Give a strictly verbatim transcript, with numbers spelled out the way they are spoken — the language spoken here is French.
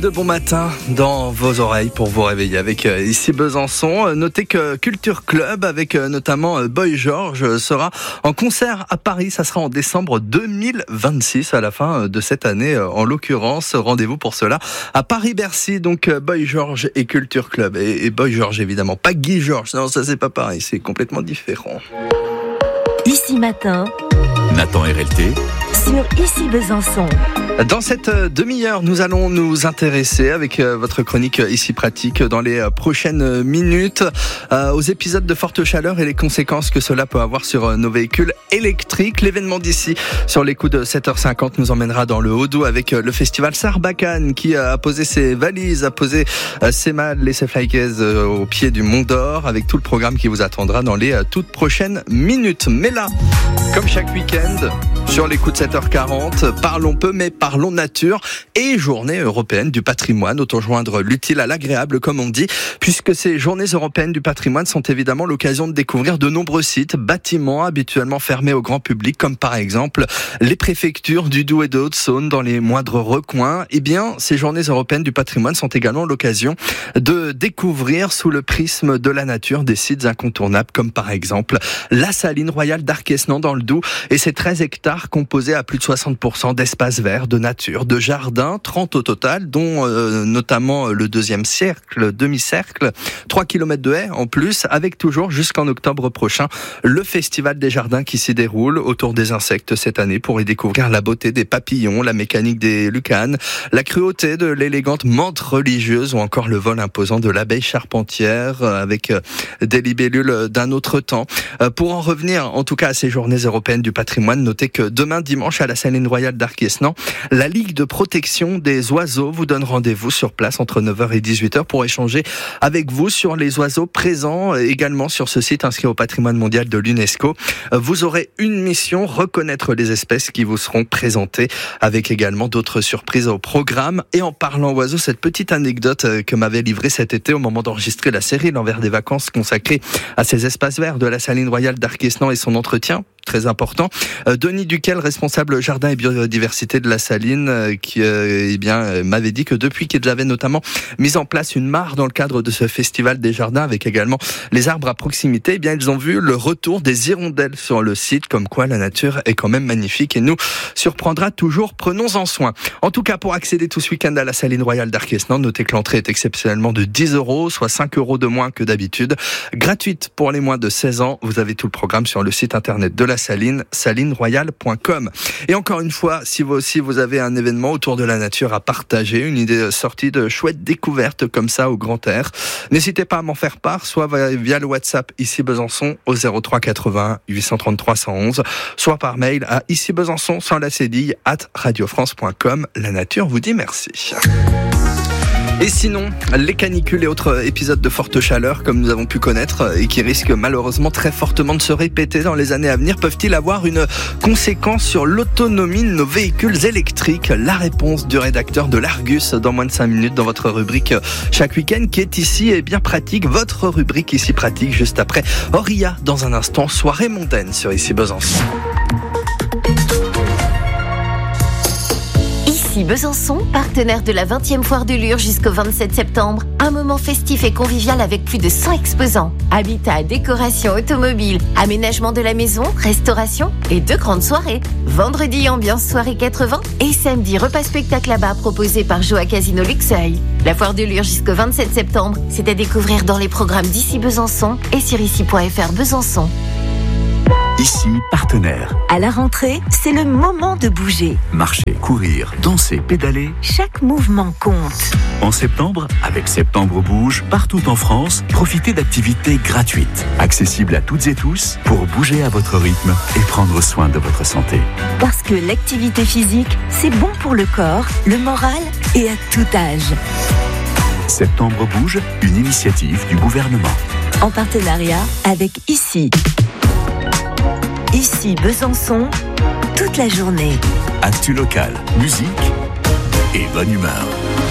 de bon matin dans vos oreilles pour vous réveiller avec euh, ici Besançon. Notez que Culture Club avec euh, notamment euh, Boy George sera en concert à Paris. Ça sera en décembre deux mille vingt-six à la fin de cette année euh, en l'occurrence. Rendez-vous pour cela à Paris-Bercy. Donc euh, Boy George et Culture Club. Et, et Boy George évidemment, pas Guy George. Non, ça c'est pas pareil, c'est complètement différent. Ici Matin, Nathan R L T sur Ici Besançon. Dans cette demi-heure, nous allons nous intéresser avec votre chronique Ici Pratique dans les prochaines minutes aux épisodes de forte chaleur et les conséquences que cela peut avoir sur nos véhicules électriques. L'événement d'ici, sur les coups de sept heures cinquante, nous emmènera dans le Haut-Doubs avec le festival Sarbacane qui a posé ses valises, a posé ses malles et ses flycases au pied du Mont d'Or avec tout le programme qui vous attendra dans les toutes prochaines minutes. Mais là, comme chaque week-end, sur les coups de sept heures quarante, parlons peu mais parlons nature et journée européenne du patrimoine. Autant joindre l'utile à l'agréable comme on dit, puisque ces journées européennes du patrimoine sont évidemment l'occasion de découvrir de nombreux sites, bâtiments habituellement fermés au grand public, comme par exemple les préfectures du Doubs et de Haute-Saône dans les moindres recoins. Eh bien, ces journées européennes du patrimoine sont également l'occasion de découvrir sous le prisme de la nature des sites incontournables, comme par exemple la Saline Royale d'Arquesnan dans le Doubs et ses treize hectares composés à plus de soixante pour cent d'espaces verts, de nature, de jardins, trente au total, dont euh, notamment le deuxième cercle, demi-cercle, trois kilomètres de haies en plus, avec toujours jusqu'en octobre prochain le festival des jardins qui s'y déroule autour des insectes cette année pour y découvrir la beauté des papillons, la mécanique des lucanes, la cruauté de l'élégante menthe religieuse ou encore le vol imposant de l'abeille charpentière avec des libellules d'un autre temps. Pour en revenir en tout cas à ces journées européennes du patrimoine, notez que demain dimanche à la Saline Royale d'Arquesnan, la Ligue de protection des oiseaux vous donne rendez-vous sur place entre neuf heures et dix-huit heures pour échanger avec vous sur les oiseaux présents également sur ce site inscrit au patrimoine mondial de l'UNESCO. Vous aurez une mission, reconnaître les espèces qui vous seront présentées avec également d'autres surprises au programme. Et en parlant oiseaux, cette petite anecdote que m'avait livrée cet été au moment d'enregistrer la série L'envers des vacances consacrée à ces espaces verts de la Saline Royale d'Arquesnan et son entretien, très important. Euh, Denis Duquel, responsable jardin et biodiversité de la Saline, euh, qui euh, eh bien euh, m'avait dit que depuis qu'ils avaient notamment mis en place une mare dans le cadre de ce festival des jardins avec également les arbres à proximité, eh bien ils ont vu le retour des hirondelles sur le site, comme quoi la nature est quand même magnifique et nous surprendra toujours. Prenons-en soin. En tout cas, pour accéder tout ce week-end à la Saline Royale d'Arquesnan, notez que l'entrée est exceptionnellement de dix euros, soit cinq euros de moins que d'habitude. Gratuite pour les moins de seize ans. Vous avez tout le programme sur le site internet de la Saline, saline royale point com. Et encore une fois, si vous aussi vous avez un événement autour de la nature à partager, une idée sortie de chouette découverte comme ça au grand air, n'hésitez pas à m'en faire part, soit via le WhatsApp Ici Besançon au zéro trois quatre-vingts huit cent trente-trois cent onze, soit par mail à ici besançon sans la cédille arobase radiofrance point com. La nature vous dit merci. Et sinon, les canicules et autres épisodes de forte chaleur, comme nous avons pu connaître, et qui risquent malheureusement très fortement de se répéter dans les années à venir, peuvent-ils avoir une conséquence sur l'autonomie de nos véhicules électriques? La réponse du rédacteur de l'Argus dans moins de cinq minutes dans votre rubrique chaque week-end, qui est ici et bien pratique, votre rubrique Ici Pratique, juste après Auria dans un instant, soirée mondaine sur Ici Besançon. Ici Besançon, partenaire de la vingtième foire de Lure jusqu'au vingt-sept septembre. Un moment festif et convivial avec plus de cent exposants. Habitat, décoration automobile, aménagement de la maison, restauration et deux grandes soirées. Vendredi, ambiance soirée quatre-vingts et samedi, repas spectacle à bas proposé par Joa Casino Luxeuil. La foire de Lure jusqu'au vingt-sept septembre, c'est à découvrir dans les programmes d'Ici Besançon et sur ici point f r Besançon. Ici, partenaire. À la rentrée, c'est le moment de bouger. Marcher, courir, danser, pédaler. Chaque mouvement compte. En septembre, avec Septembre Bouge, partout en France, profitez d'activités gratuites, accessibles à toutes et tous, pour bouger à votre rythme et prendre soin de votre santé. Parce que l'activité physique, c'est bon pour le corps, le moral et à tout âge. Septembre Bouge, une initiative du gouvernement. En partenariat avec Ici. Ici Besançon, toute la journée. Actu local, musique et bonne humeur.